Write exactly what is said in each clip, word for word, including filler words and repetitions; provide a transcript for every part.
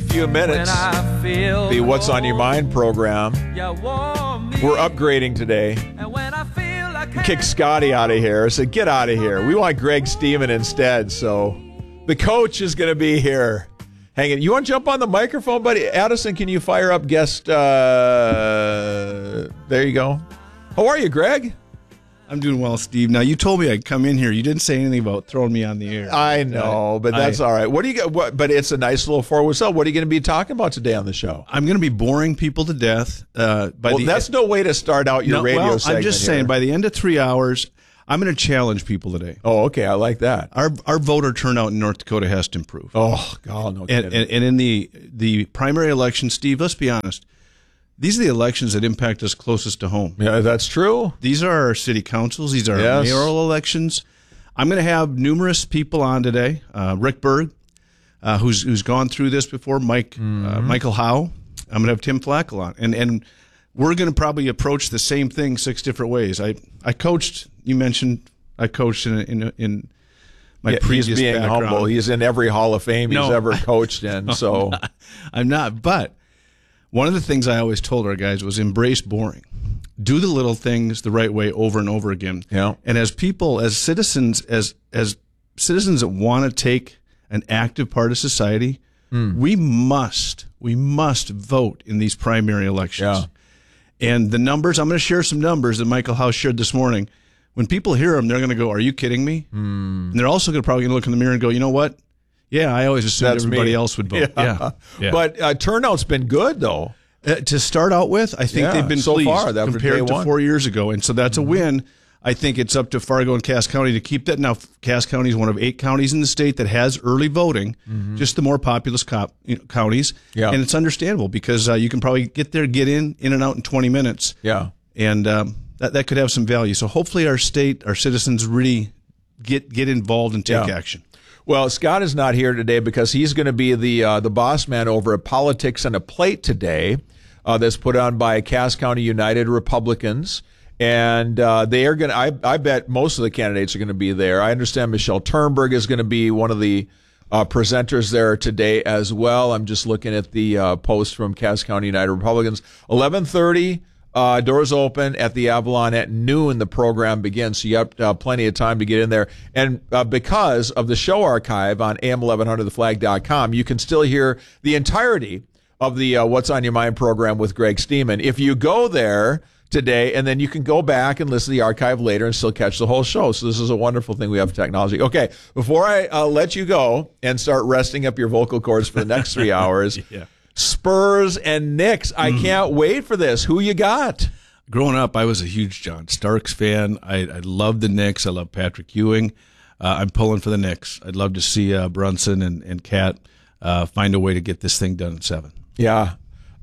few minutes. The What's on Your Mind program. We're upgrading today. Kick Scotty out of here. I said, get out of here. We want Greg Steeman instead. So the coach is going to be here. Hanging. You want to jump on the microphone, buddy? Addison, can you fire up guest? Uh, there you go. How are you, Greg? I'm doing well, Steve. Now, you told me I'd come in here. You didn't say anything about throwing me on the air. I know, I, but that's I, all right. What do you got? What, but it's a nice little forward sell. What are you going to be talking about today on the show? I'm going to be boring people to death. Uh, by well, the, that's no way to start out your no, radio well, segment. I'm just saying, here. by the end of three hours, I'm going to challenge people today. Oh, okay. I like that. Our our voter turnout in North Dakota has to improve. Oh, God, no and, kidding. and, and in the, the primary election, Steve, let's be honest. These are the elections that impact us closest to home. Yeah, that's true. These are our city councils. These are Yes. our mayoral elections. I'm going to have numerous people on today. Uh, Rick Berg, uh, who's who's gone through this before. Mike mm-hmm. uh, Michael Howe. I'm going to have Tim Flackel on, and and we're going to probably approach the same thing six different ways. I I coached. You mentioned I coached in in in my yeah, previous he's being background. humble. He's in every Hall of Fame no, he's ever coached in. no, so I'm not, I'm not, but. One of the things I always told our guys was embrace boring. Do the little things the right way over and over again. Yeah. And as people, as citizens, as as citizens that want to take an active part of society, mm. we must, we must vote in these primary elections. Yeah. And the numbers, I'm going to share some numbers that Michael House shared this morning. When people hear them, they're going to go, are you kidding me? Mm. And they're also going to probably look in the mirror and go, you know what? Yeah, I always assumed That's everybody me. else would vote. Yeah. Yeah. yeah. But uh, turnout's been good, though. Uh, to start out with, I think yeah, they've been so pleased far, that compared to one. four years ago. And so that's mm-hmm. a win. I think it's up to Fargo and Cass County to keep that. Now, Cass County is one of eight counties in the state that has early voting, mm-hmm. just the more populous cop, you know, counties. Yeah. And it's understandable because uh, you can probably get there, get in, in and out in twenty minutes. Yeah. And um, that, that could have some value. So hopefully our state, our citizens really get, get involved and take yeah. action. Well, Scott is not here today because he's going to be the uh, the boss man over at Politics on a Plate today. Uh, that's put on by Cass County United Republicans, and uh, they are going to. I, I bet most of the candidates are going to be there. I understand Michelle Turnberg is going to be one of the uh, presenters there today as well. I'm just looking at the uh, post from Cass County United Republicans. eleven thirty. Uh, doors open at the Avalon at noon. The program begins, so you have uh, plenty of time to get in there. And uh, because of the show archive on A M eleven hundred the flag dot com, you can still hear the entirety of the uh, What's on Your Mind program with Greg Steeman. If you go there today, and then you can go back and listen to the archive later and still catch the whole show. So this is a wonderful thing we have technology. Okay, before I uh, let you go and start resting up your vocal cords for the next three hours. yeah. Spurs and Knicks. I mm. can't wait for this. Who you got? Growing up, I was a huge John Starks fan. I, I loved the Knicks. I love Patrick Ewing. Uh, I'm pulling for the Knicks. I'd love to see uh, Brunson and, and Cat uh, find a way to get this thing done in seven. Yeah.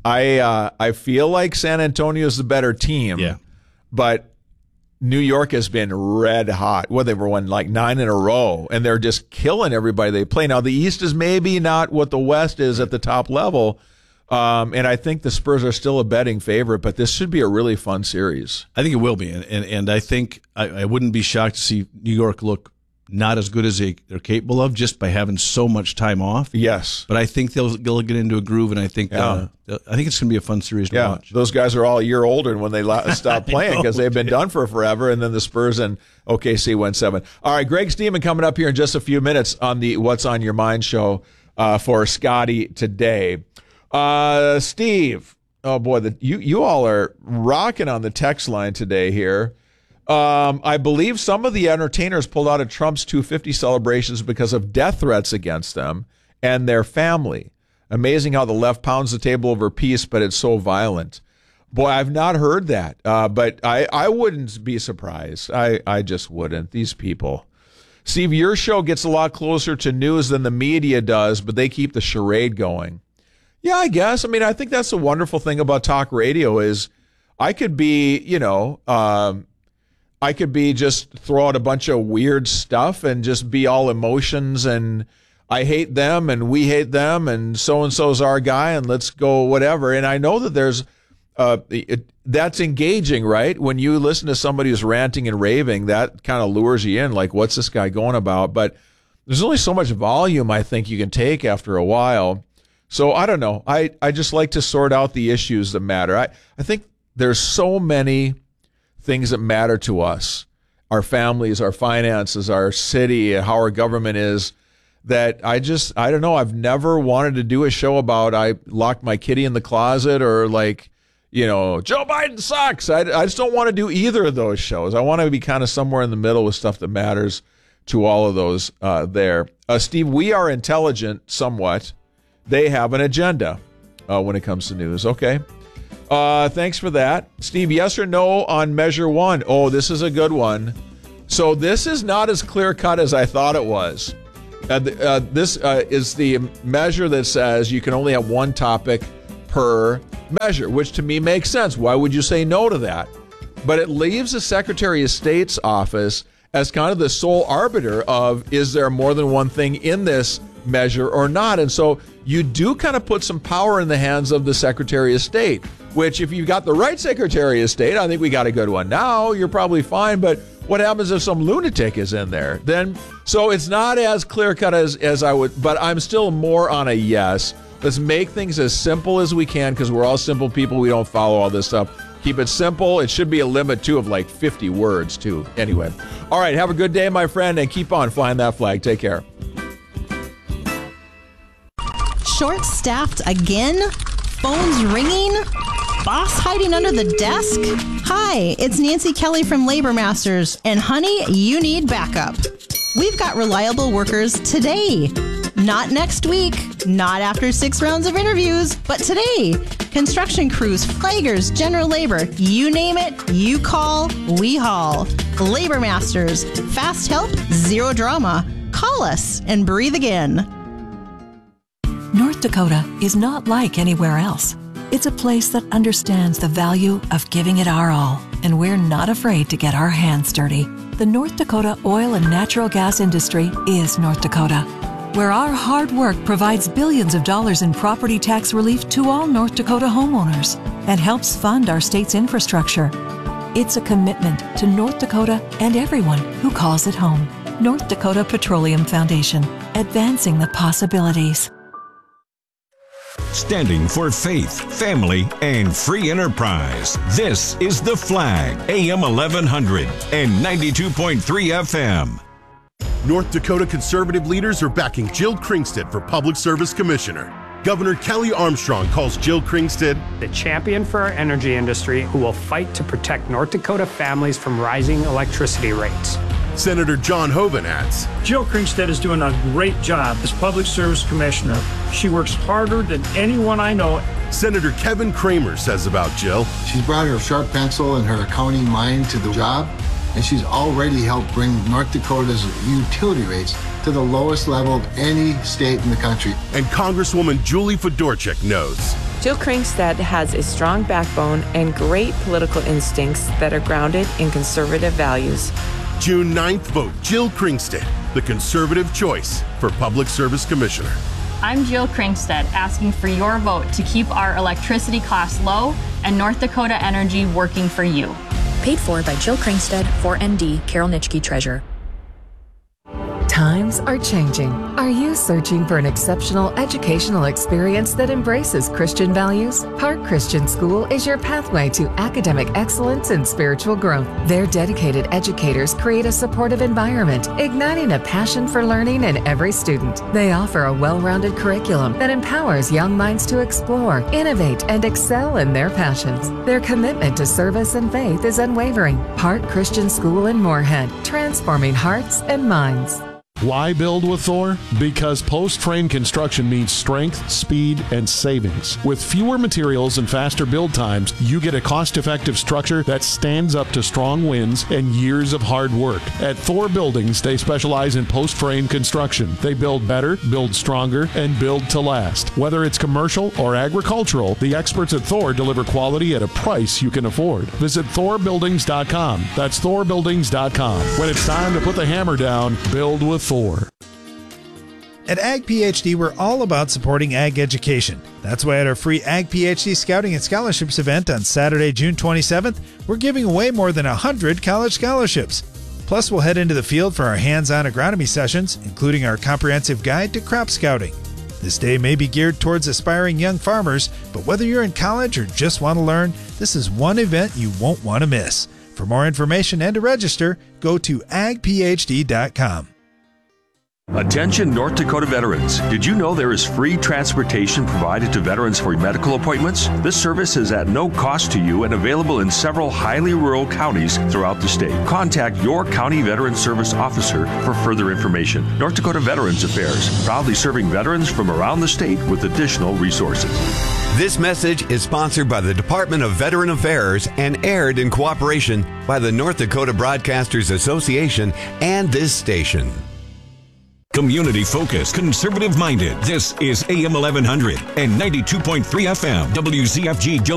I uh, I feel like San Antonio is the better team. Yeah. But New York has been red hot. Well, they were won like nine in a row, and they're just killing everybody they play. Now, the East is maybe not what the West is at the top level, um, and I think the Spurs are still a betting favorite, but this should be a really fun series. I think it will be, and and, and I think I, I wouldn't be shocked to see New York look not as good as they, they're capable of just by having so much time off. Yes. But I think they'll, they'll get into a groove, and I think yeah. uh, I think it's going to be a fun series to yeah. watch. Those guys are all a year older when they stop playing because they've been done for forever, and then the Spurs and O K C went seven. All right, Greg Steeman coming up here in just a few minutes on the What's on Your Mind show uh, for Scotty today. Uh, Steve, oh boy, the, you, you all are rocking on the text line today here. Um, I believe some of the entertainers pulled out of Trump's two fifty celebrations because of death threats against them and their family. Amazing how the left pounds the table over peace, but it's so violent. Boy, I've not heard that, uh, but I, I wouldn't be surprised. I, I just wouldn't. These people. Steve, your show gets a lot closer to news than the media does, but they keep the charade going. Yeah, I guess. I mean, I think that's the wonderful thing about talk radio is I could be, you know, um, I could be just throw out a bunch of weird stuff and just be all emotions and I hate them and we hate them and so-and-so's our guy and let's go whatever. And I know that there's uh, it, that's engaging, right? When you listen to somebody who's ranting and raving, that kind of lures you in, like, what's this guy going about? But there's only so much volume I think you can take after a while. So I don't know. I, I just like to sort out the issues that matter. I, I think there's so many things that matter to us, our families, our finances, our city, how our government is, that I just, I don't know. I've never wanted to do a show about I locked my kitty in the closet or like, you know, Joe Biden sucks. I, I just don't want to do either of those shows. I want to be kind of somewhere in the middle with stuff that matters to all of those uh, there. Uh, Steve, we are intelligent somewhat. They have an agenda uh, when it comes to news. Okay. Uh, thanks for that. Steve, yes or no on measure one? Oh, this is a good one. So this is not as clear cut as I thought it was. Uh, th- uh, this uh, is the measure that says you can only have one topic per measure, which to me makes sense. Why would you say no to that? But it leaves the Secretary of State's office as kind of the sole arbiter of, is there more than one thing in this measure or not? And so you do kind of put some power in the hands of the Secretary of State, which if you've got the right Secretary of State, I think we got a good one now, you're probably fine. But what happens if some lunatic is in there? Then, so it's not as clear cut as, as I would, but I'm still more on a yes. Let's make things as simple as we can because we're all simple people. We don't follow all this stuff. Keep it simple. It should be a limit, too, of like fifty words, too. Anyway. All right. Have a good day, my friend, and keep on flying that flag. Take care. Short-staffed again? Phones ringing? Boss hiding under the desk? Hi, it's Nancy Kelly from Labor Masters, and honey, you need backup. We've got reliable workers today. Not next week, not after six rounds of interviews, but today. Construction crews, flaggers, general labor, you name it, you call, we haul. Labor Masters, fast help, zero drama. Call us and breathe again. North Dakota is not like anywhere else. It's a place that understands the value of giving it our all, and we're not afraid to get our hands dirty. The North Dakota oil and natural gas industry is North Dakota, where our hard work provides billions of dollars in property tax relief to all North Dakota homeowners and helps fund our state's infrastructure. It's a commitment to North Dakota and everyone who calls it home. North Dakota Petroleum Foundation, advancing the possibilities. Standing for faith, family, and free enterprise. This is The Flag, A M eleven hundred and ninety-two point three F M. North Dakota conservative leaders are backing Jill Kringstad for Public Service Commissioner. Governor Kelly Armstrong calls Jill Kringstad the champion for our energy industry who will fight to protect North Dakota families from rising electricity rates. Senator John Hoeven adds, Jill Kringstad is doing a great job as Public Service Commissioner. She works harder than anyone I know. Senator Kevin Kramer says about Jill, she's brought her sharp pencil and her accounting mind to the job, and she's already helped bring North Dakota's utility rates to the lowest level of any state in the country. And Congresswoman Julie Fedorchak knows Jill Kringstad has a strong backbone and great political instincts that are grounded in conservative values. June ninth, vote Jill Kringstad, the conservative choice for Public Service Commissioner. I'm Jill Kringstad, asking for your vote to keep our electricity costs low and North Dakota Energy working for you. Paid for by Jill Kringstad, four M D, Carol Nitschke, Treasurer. Times are changing. Are you searching for an exceptional educational experience that embraces Christian values? Park Christian School is your pathway to academic excellence and spiritual growth. Their dedicated educators create a supportive environment, igniting a passion for learning in every student. They offer a well-rounded curriculum that empowers young minds to explore, innovate, and excel in their passions. Their commitment to service and faith is unwavering. Park Christian School in Moorhead, transforming hearts and minds. Why build with Thor? Because post-frame construction means strength, speed, and savings. With fewer materials and faster build times, you get a cost-effective structure that stands up to strong winds and years of hard work. At Thor Buildings, they specialize in post-frame construction. They build better, build stronger, and build to last. Whether it's commercial or agricultural, the experts at Thor deliver quality at a price you can afford. Visit Thor Buildings dot com. That's Thor Buildings dot com. When it's time to put the hammer down, build with Thor. At Ag PhD, we're all about supporting ag education. That's why at our free Ag PhD Scouting and Scholarships event on Saturday, June twenty-seventh, we're giving away more than one hundred college scholarships. Plus, we'll head into the field for our hands-on agronomy sessions, including our comprehensive guide to crop scouting. This day may be geared towards aspiring young farmers, but whether you're in college or just want to learn, this is one event you won't want to miss. For more information and to register, go to ag p h d dot com. Attention North Dakota veterans. Did you know there is free transportation provided to veterans for medical appointments? This service is at no cost to you and available in several highly rural counties throughout the state. Contact your county veteran service officer for further information. North Dakota Veterans Affairs, proudly serving veterans from around the state with additional resources. This message is sponsored by the Department of Veteran Affairs and aired in cooperation by the North Dakota Broadcasters Association and this station. Community focused, conservative minded. This is A M eleven hundred and ninety-two point three F M W Z F G.